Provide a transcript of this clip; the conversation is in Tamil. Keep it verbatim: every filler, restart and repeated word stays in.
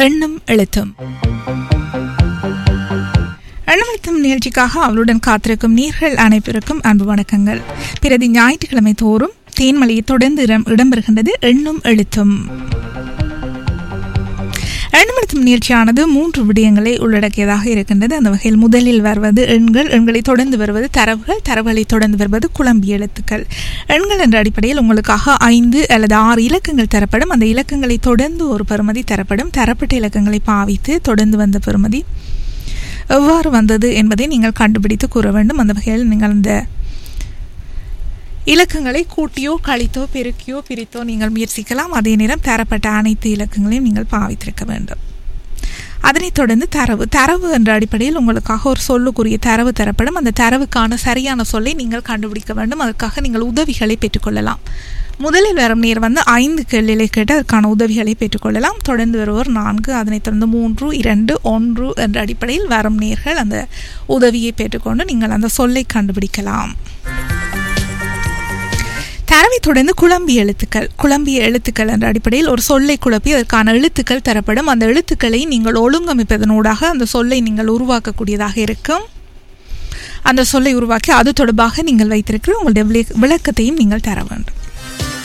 எண்ணும் எழுத்தும். எண்ணும் எழுத்தும் நிகழ்ச்சிக்காக அவளுடன் காத்திருக்கும் நேர்கள் அனைவருக்கும் அன்பு வணக்கங்கள். பிரதி ஞாயிற்றுக்கிழமை தோறும் தேன்மலையை தொடர்ந்து இடம்பெறுகின்றது எண்ணும் எழுத்தும். எண்ணும் எழுத்தும் நிகழ்ச்சியானது மூன்று விடயங்களை உள்ளடக்கியதாக இருக்கின்றது. அந்த வகையில் முதலில் வருவது எண்கள், எண்களை தொடர்ந்து வருவது தரவுகள், தரவுகளை தொடர்ந்து வருவது குழம்பிய எழுத்துக்கள். எண்கள் என்ற அடிப்படையில் உங்களுக்காக ஐந்து அல்லது ஆறு இலக்கங்கள் தரப்படும். அந்த இலக்கங்களை தொடர்ந்து ஒரு பெறுமதி தரப்படும். தரப்பட்ட இலக்கங்களை பாவித்து தொடர்ந்து வந்த பெறுமதி எவ்வாறு வந்தது என்பதை நீங்கள் கண்டுபிடித்து கூற வேண்டும். அந்த வகையில் நீங்கள் அந்த இலக்கங்களை கூட்டியோ கழித்தோ பெருக்கியோ பிரித்தோ நீங்கள் முயற்சிக்கலாம். அதே நேரம் தரப்பட்ட அனைத்து இலக்கங்களையும் நீங்கள் பாவித்திருக்க வேண்டும். அதனைத் தொடர்ந்து தரவு தரவு என்ற அடிப்படையில் உங்களுக்காக ஒரு சொல்லுக்குரிய தரவு தரப்படும். அந்த தரவுக்கான சரியான சொல்லை நீங்கள் கண்டுபிடிக்க வேண்டும். அதற்காக நீங்கள் உதவிகளை பெற்றுக்கொள்ளலாம். முதலில் வரும் நேர் வந்து ஐந்து கேள்விகளை கேட்டு அதற்கான உதவிகளை பெற்றுக்கொள்ளலாம். தொடர்ந்து வருவோர் நான்கு, அதனைத் தொடர்ந்து மூன்று, இரண்டு, ஒன்று என்ற அடிப்படையில் வரும் நேர்கள் அந்த உதவியை பெற்றுக்கொண்டு நீங்கள் அந்த சொல்லை கண்டுபிடிக்கலாம். தரவை தொடர்ந்து குழம்பிய எழுத்துக்கள் குழம்பிய எழுத்துக்கள் என்ற அடிப்படையில் ஒரு சொல்லை குழப்பி அதற்கான எழுத்துக்கள் தரப்படும். அந்த எழுத்துக்களை நீங்கள் ஒழுங்கமைப்பதனூடாக அந்த சொல்லை நீங்கள் உருவாக்கக்கூடியதாக இருக்கும். அந்த சொல்லை உருவாக்கி அது தொடர்பாக நீங்கள் வைத்திருக்கிற உங்களுடைய விளக்கத்தையும் நீங்கள் தர வேண்டும்.